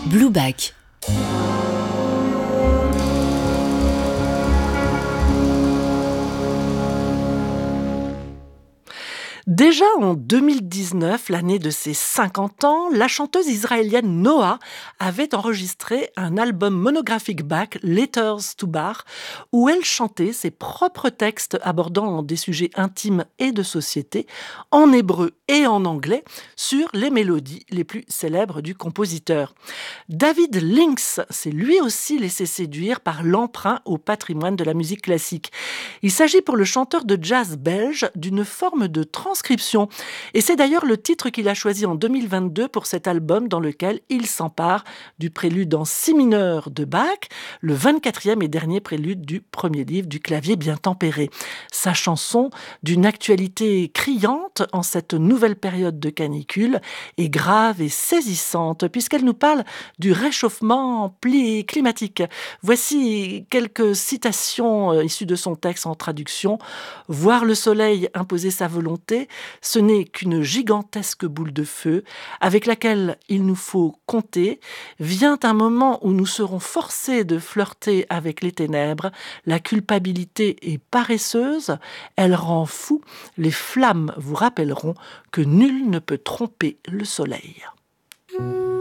Blueback. Déjà en 2019, l'année de ses 50 ans, la chanteuse israélienne Noah avait enregistré un album monographique Bach, Letters to Bach, où elle chantait ses propres textes abordant des sujets intimes et de société, en hébreu et en anglais, sur les mélodies les plus célèbres du compositeur. David Lynx s'est lui aussi laissé séduire par l'emprunt au patrimoine de la musique classique. Il s'agit pour le chanteur de jazz belge d'une forme de transcription. Et c'est d'ailleurs le titre qu'il a choisi en 2022 pour cet album dans lequel il s'empare du prélude en si mineur de Bach, le 24e et dernier prélude du premier livre du clavier bien tempéré. Sa chanson, d'une actualité criante en cette nouvelle période de canicule, est grave et saisissante puisqu'elle nous parle du réchauffement climatique. Voici quelques citations issues de son texte en traduction. « Voir le soleil imposer sa volonté, ce n'est qu'une gigantesque boule de feu avec laquelle il nous faut compter. Vient un moment où nous serons forcés de flirter avec les ténèbres. La culpabilité est paresseuse, elle rend fou. Les flammes vous rappelleront que nul ne peut tromper le soleil. »